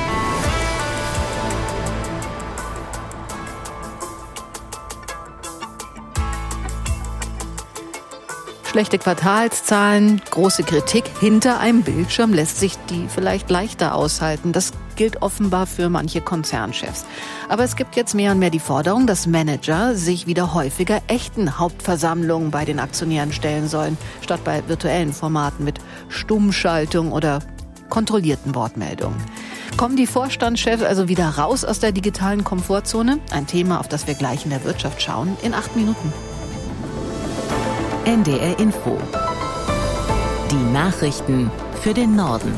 Schlechte Quartalszahlen, große Kritik hinter einem Bildschirm lässt sich die vielleicht leichter aushalten. Das gilt offenbar für manche Konzernchefs. Aber es gibt jetzt mehr und mehr die Forderung, dass Manager sich wieder häufiger echten Hauptversammlungen bei den Aktionären stellen sollen, statt bei virtuellen Formaten mit Stummschaltung oder kontrollierten Wortmeldungen. Kommen die Vorstandschefs also wieder raus aus der digitalen Komfortzone? Ein Thema, auf das wir gleich in der Wirtschaft schauen, in 8 Minuten. NDR Info. Die Nachrichten für den Norden.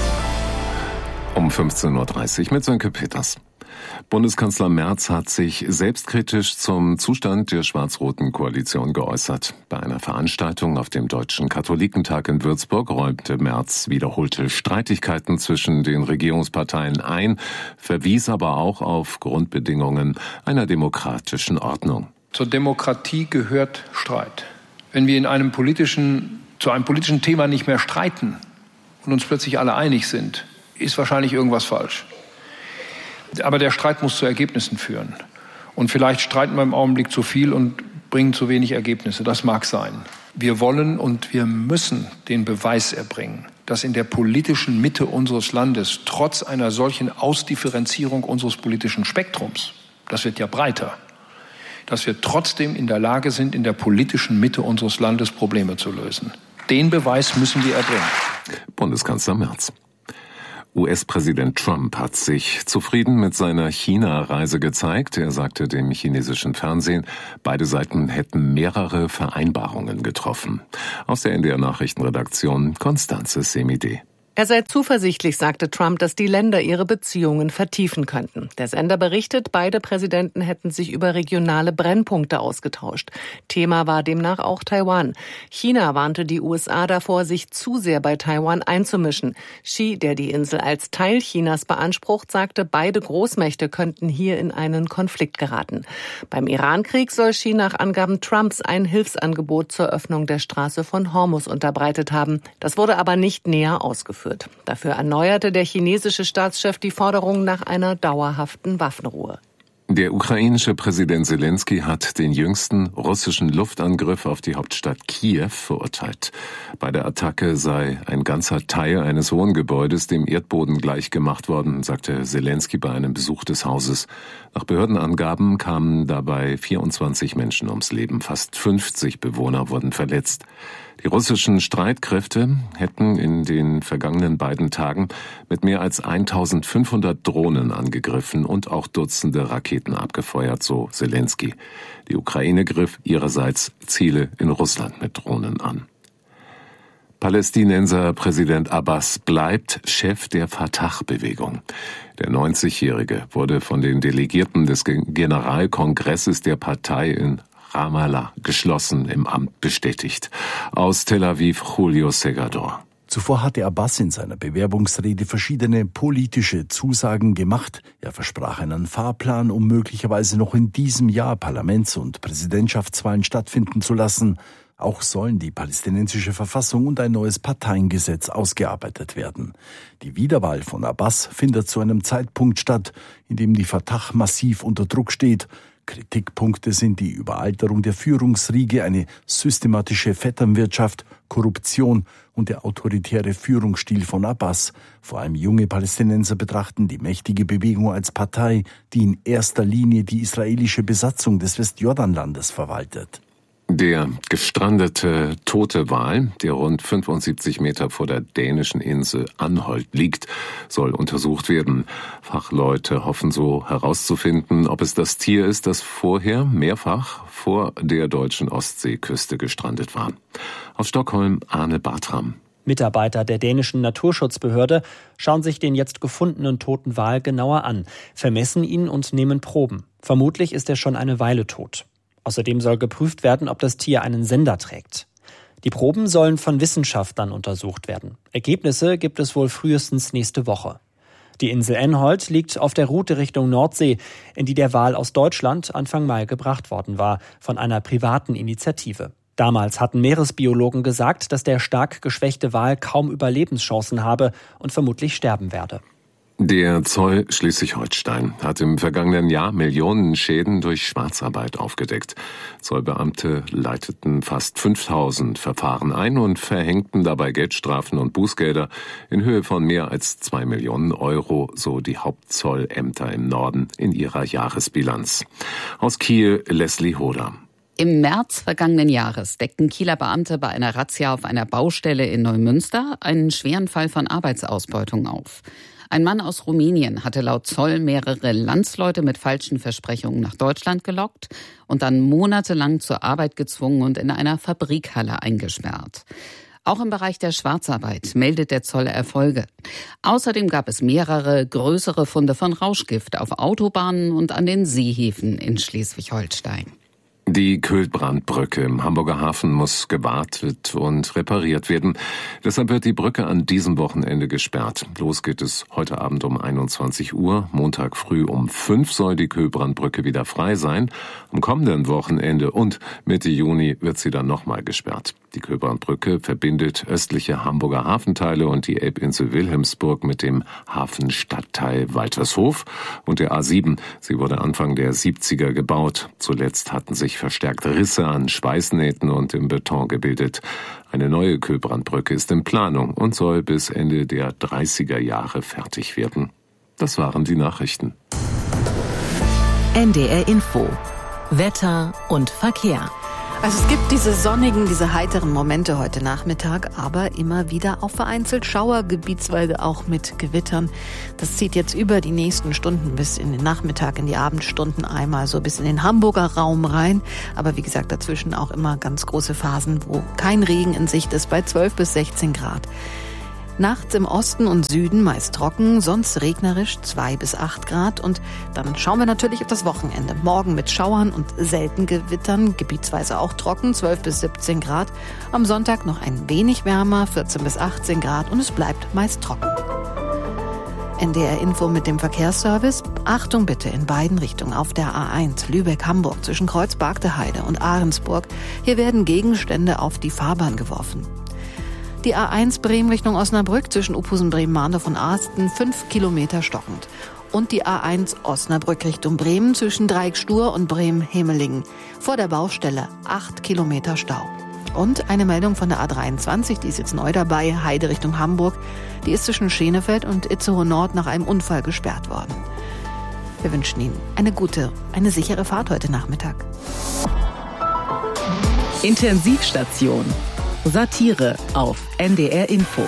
Um 15.30 Uhr mit Sönke Peters. Bundeskanzler Merz hat sich selbstkritisch zum Zustand der schwarz-roten Koalition geäußert. Bei einer Veranstaltung auf dem Deutschen Katholikentag in Würzburg räumte Merz wiederholte Streitigkeiten zwischen den Regierungsparteien ein, verwies aber auch auf Grundbedingungen einer demokratischen Ordnung. Zur Demokratie gehört Streit. Wenn wir zu einem politischen Thema nicht mehr streiten und uns plötzlich alle einig sind, ist wahrscheinlich irgendwas falsch. Aber der Streit muss zu Ergebnissen führen. Und vielleicht streiten wir im Augenblick zu viel und bringen zu wenig Ergebnisse. Das mag sein. Wir wollen und wir müssen den Beweis erbringen, dass in der politischen Mitte unseres Landes, trotz einer solchen Ausdifferenzierung unseres politischen Spektrums, das wird ja breiter, dass wir trotzdem in der Lage sind, in der politischen Mitte unseres Landes Probleme zu lösen. Den Beweis müssen wir erbringen. Bundeskanzler Merz. US-Präsident Trump hat sich zufrieden mit seiner China-Reise gezeigt. Er sagte dem chinesischen Fernsehen, beide Seiten hätten mehrere Vereinbarungen getroffen. Aus der NDR-Nachrichtenredaktion Constanze Semide. Er sei zuversichtlich, sagte Trump, dass die Länder ihre Beziehungen vertiefen könnten. Der Sender berichtet, beide Präsidenten hätten sich über regionale Brennpunkte ausgetauscht. Thema war demnach auch Taiwan. China warnte die USA davor, sich zu sehr bei Taiwan einzumischen. Xi, der die Insel als Teil Chinas beansprucht, sagte, beide Großmächte könnten hier in einen Konflikt geraten. Beim Irankrieg soll Xi nach Angaben Trumps ein Hilfsangebot zur Öffnung der Straße von Hormuz unterbreitet haben. Das wurde aber nicht näher ausgeführt. Dafür erneuerte der chinesische Staatschef die Forderung nach einer dauerhaften Waffenruhe. Der ukrainische Präsident Selensky hat den jüngsten russischen Luftangriff auf die Hauptstadt Kiew verurteilt. Bei der Attacke sei ein ganzer Teil eines Wohngebäudes dem Erdboden gleichgemacht worden, sagte Selensky bei einem Besuch des Hauses. Nach Behördenangaben kamen dabei 24 Menschen ums Leben, fast 50 Bewohner wurden verletzt. Die russischen Streitkräfte hätten in den vergangenen beiden Tagen mit mehr als 1500 Drohnen angegriffen und auch Dutzende Raketen abgefeuert, so Selensky. Die Ukraine griff ihrerseits Ziele in Russland mit Drohnen an. Palästinenser Präsident Abbas bleibt Chef der Fatah-Bewegung. Der 90-Jährige wurde von den Delegierten des Generalkongresses der Partei in Ramallah geschlossen im Amt bestätigt. Aus Tel Aviv Julio Segador. Zuvor hatte Abbas in seiner Bewerbungsrede verschiedene politische Zusagen gemacht. Er versprach einen Fahrplan, um möglicherweise noch in diesem Jahr Parlaments- und Präsidentschaftswahlen stattfinden zu lassen. Auch sollen die palästinensische Verfassung und ein neues Parteiengesetz ausgearbeitet werden. Die Wiederwahl von Abbas findet zu einem Zeitpunkt statt, in dem die Fatah massiv unter Druck steht. Kritikpunkte sind die Überalterung der Führungsriege, eine systematische Vetternwirtschaft, Korruption und der autoritäre Führungsstil von Abbas. Vor allem junge Palästinenser betrachten die mächtige Bewegung als Partei, die in erster Linie die israelische Besatzung des Westjordanlandes verwaltet. Der gestrandete tote Wal, der rund 75 Meter vor der dänischen Insel Anholt liegt, soll untersucht werden. Fachleute hoffen so herauszufinden, ob es das Tier ist, das vorher mehrfach vor der deutschen Ostseeküste gestrandet war. Aus Stockholm Arne Bartram. Mitarbeiter der dänischen Naturschutzbehörde schauen sich den jetzt gefundenen toten Wal genauer an, vermessen ihn und nehmen Proben. Vermutlich ist er schon eine Weile tot. Außerdem soll geprüft werden, ob das Tier einen Sender trägt. Die Proben sollen von Wissenschaftlern untersucht werden. Ergebnisse gibt es wohl frühestens nächste Woche. Die Insel Enhold liegt auf der Route Richtung Nordsee, in die der Wal aus Deutschland Anfang Mai gebracht worden war, von einer privaten Initiative. Damals hatten Meeresbiologen gesagt, dass der stark geschwächte Wal kaum Überlebenschancen habe und vermutlich sterben werde. Der Zoll Schleswig-Holstein hat im vergangenen Jahr Millionen Schäden durch Schwarzarbeit aufgedeckt. Zollbeamte leiteten fast 5000 Verfahren ein und verhängten dabei Geldstrafen und Bußgelder in Höhe von mehr als 2 Millionen Euro, so die Hauptzollämter im Norden in ihrer Jahresbilanz. Aus Kiel Leslie Hoder. Im März vergangenen Jahres deckten Kieler Beamte bei einer Razzia auf einer Baustelle in Neumünster einen schweren Fall von Arbeitsausbeutung auf. Ein Mann aus Rumänien hatte laut Zoll mehrere Landsleute mit falschen Versprechungen nach Deutschland gelockt und dann monatelang zur Arbeit gezwungen und in einer Fabrikhalle eingesperrt. Auch im Bereich der Schwarzarbeit meldet der Zoll Erfolge. Außerdem gab es mehrere größere Funde von Rauschgift auf Autobahnen und an den Seehäfen in Schleswig-Holstein. Die Kühlbrandbrücke im Hamburger Hafen muss gewartet und repariert werden. Deshalb wird die Brücke an diesem Wochenende gesperrt. Los geht es heute Abend um 21 Uhr. Montag früh um 5 soll die Kühlbrandbrücke wieder frei sein. Am kommenden Wochenende und Mitte Juni wird sie dann nochmal gesperrt. Die Kühlbrandbrücke verbindet östliche Hamburger Hafenteile und die Elbinsel Wilhelmsburg mit dem Hafenstadtteil Waltershof und der A7. Sie wurde Anfang der 70er gebaut. Zuletzt hatten sich verstärkt Risse an Schweißnähten und im Beton gebildet. Eine neue Kühlbrandbrücke ist in Planung und soll bis Ende der 30er Jahre fertig werden. Das waren die Nachrichten. NDR Info. Wetter und Verkehr. Also es gibt diese heiteren Momente heute Nachmittag, aber immer wieder auch vereinzelt Schauer, gebietsweise auch mit Gewittern. Das zieht jetzt über die nächsten Stunden bis in den Nachmittag, in die Abendstunden einmal so bis in den Hamburger Raum rein. Aber wie gesagt, dazwischen auch immer ganz große Phasen, wo kein Regen in Sicht ist, bei 12 bis 16 Grad. Nachts im Osten und Süden meist trocken, sonst regnerisch 2 bis 8 Grad. Und dann schauen wir natürlich auf das Wochenende. Morgen mit Schauern und selten Gewittern, gebietsweise auch trocken, 12 bis 17 Grad. Am Sonntag noch ein wenig wärmer, 14 bis 18 Grad und es bleibt meist trocken. NDR Info mit dem Verkehrsservice. Achtung bitte in beiden Richtungen auf der A1 Lübeck-Hamburg zwischen Kreuz-Bargteheide und Ahrensburg. Hier werden Gegenstände auf die Fahrbahn geworfen. Die A1 Bremen Richtung Osnabrück zwischen Uphusen-Bremen-Mahndorf und Asten 5 Kilometer stockend. Und die A1 Osnabrück Richtung Bremen zwischen Dreieck-Stur und Bremen-Hemelingen. Vor der Baustelle 8 Kilometer Stau. Und eine Meldung von der A23, die ist jetzt neu dabei, Heide Richtung Hamburg. Die ist zwischen Schenefeld und Itzehoe Nord nach einem Unfall gesperrt worden. Wir wünschen Ihnen eine sichere Fahrt heute Nachmittag. Intensivstation. Satire auf NDR Info.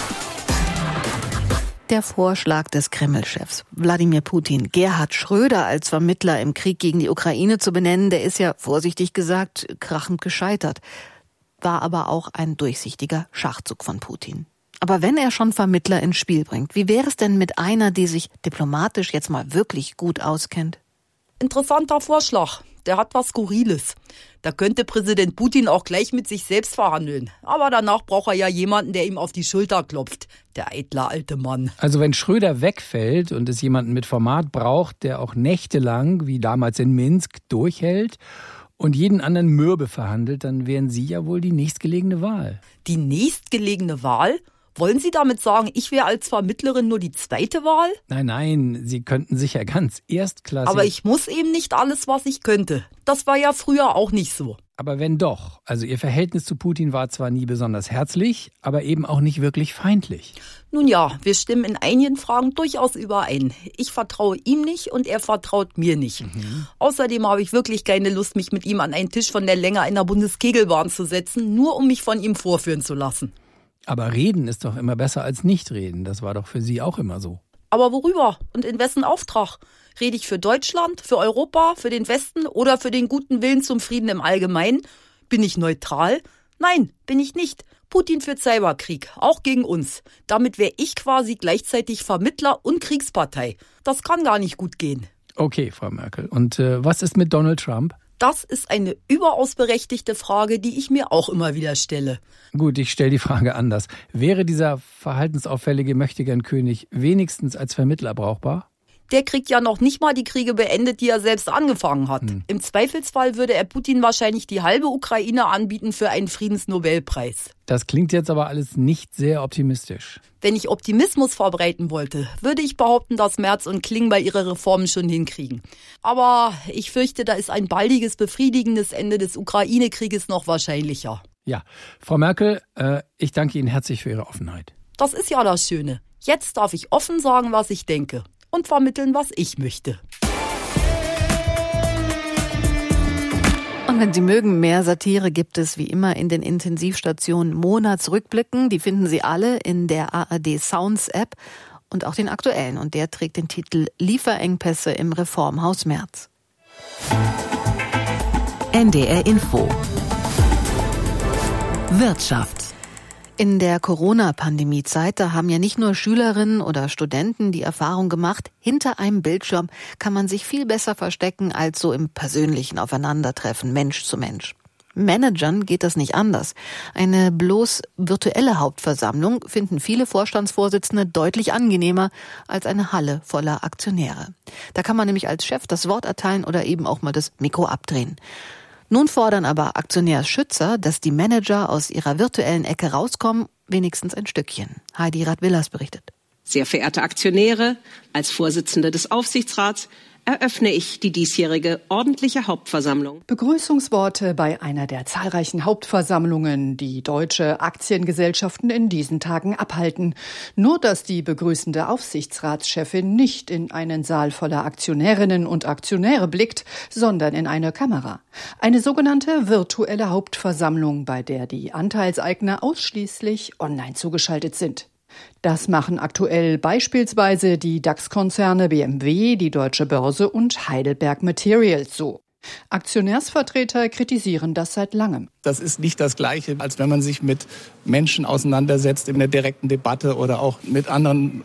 Der Vorschlag des Kreml-Chefs Wladimir Putin, Gerhard Schröder als Vermittler im Krieg gegen die Ukraine zu benennen, der ist ja, vorsichtig gesagt, krachend gescheitert. War aber auch ein durchsichtiger Schachzug von Putin. Aber wenn er schon Vermittler ins Spiel bringt, wie wäre es denn mit einer, die sich diplomatisch jetzt mal wirklich gut auskennt? Interessanter Vorschlag. Der hat was Skurriles. Da könnte Präsident Putin auch gleich mit sich selbst verhandeln. Aber danach braucht er ja jemanden, der ihm auf die Schulter klopft. Der eitle alte Mann. Also wenn Schröder wegfällt und es jemanden mit Format braucht, der auch nächtelang, wie damals in Minsk, durchhält und jeden anderen mürbe verhandelt, dann wären Sie ja wohl die nächstgelegene Wahl. Die nächstgelegene Wahl? Wollen Sie damit sagen, ich wäre als Vermittlerin nur die zweite Wahl? Nein, Sie könnten sicher ganz erstklassig... Aber ich muss eben nicht alles, was ich könnte. Das war ja früher auch nicht so. Aber wenn doch. Also Ihr Verhältnis zu Putin war zwar nie besonders herzlich, aber eben auch nicht wirklich feindlich. Nun ja, wir stimmen in einigen Fragen durchaus überein. Ich vertraue ihm nicht und er vertraut mir nicht. Außerdem habe ich wirklich keine Lust, mich mit ihm an einen Tisch von der Länge einer Bundeskegelbahn zu setzen, nur um mich von ihm vorführen zu lassen. Aber reden ist doch immer besser als nicht reden. Das war doch für Sie auch immer so. Aber worüber und in wessen Auftrag? Rede ich für Deutschland, für Europa, für den Westen oder für den guten Willen zum Frieden im Allgemeinen? Bin ich neutral? Nein, bin ich nicht. Putin führt Cyberkrieg, auch gegen uns. Damit wäre ich quasi gleichzeitig Vermittler und Kriegspartei. Das kann gar nicht gut gehen. Okay, Frau Merkel. Und was ist mit Donald Trump? Das ist eine überaus berechtigte Frage, die ich mir auch immer wieder stelle. Gut, ich stelle die Frage anders. Wäre dieser verhaltensauffällige Möchtegern-König wenigstens als Vermittler brauchbar? Der kriegt ja noch nicht mal die Kriege beendet, die er selbst angefangen hat. Im Zweifelsfall würde er Putin wahrscheinlich die halbe Ukraine anbieten für einen Friedensnobelpreis. Das klingt jetzt aber alles nicht sehr optimistisch. Wenn ich Optimismus verbreiten wollte, würde ich behaupten, dass Merz und Klingbeil ihre Reformen schon hinkriegen. Aber ich fürchte, da ist ein baldiges, befriedigendes Ende des Ukraine-Krieges noch wahrscheinlicher. Ja, Frau Merkel, ich danke Ihnen herzlich für Ihre Offenheit. Das ist ja das Schöne. Jetzt darf ich offen sagen, was ich denke. Und vermitteln, was ich möchte. Und wenn Sie mögen, mehr Satire gibt es wie immer in den Intensivstationen Monatsrückblicken. Die finden Sie alle in der ARD Sounds App und auch den aktuellen. Und der trägt den Titel Lieferengpässe im Reformhaus Merz. NDR Info. Wirtschaft. In der Corona-Pandemie-Zeit, da haben ja nicht nur Schülerinnen oder Studenten die Erfahrung gemacht, hinter einem Bildschirm kann man sich viel besser verstecken als so im persönlichen Aufeinandertreffen, Mensch zu Mensch. Managern geht das nicht anders. Eine bloß virtuelle Hauptversammlung finden viele Vorstandsvorsitzende deutlich angenehmer als eine Halle voller Aktionäre. Da kann man nämlich als Chef das Wort erteilen oder eben auch mal das Mikro abdrehen. Nun fordern aber Aktionärsschützer, dass die Manager aus ihrer virtuellen Ecke rauskommen, wenigstens ein Stückchen. Heidi Rath-Willers berichtet. Sehr verehrte Aktionäre, als Vorsitzende des Aufsichtsrats eröffne ich die diesjährige ordentliche Hauptversammlung. Begrüßungsworte bei einer der zahlreichen Hauptversammlungen, die deutsche Aktiengesellschaften in diesen Tagen abhalten. Nur, dass die begrüßende Aufsichtsratschefin nicht in einen Saal voller Aktionärinnen und Aktionäre blickt, sondern in eine Kamera. Eine sogenannte virtuelle Hauptversammlung, bei der die Anteilseigner ausschließlich online zugeschaltet sind. Das machen aktuell beispielsweise die DAX-Konzerne BMW, die Deutsche Börse und Heidelberg Materials so. Aktionärsvertreter kritisieren das seit langem. Das ist nicht das Gleiche, als wenn man sich mit Menschen auseinandersetzt in der direkten Debatte oder auch mit anderen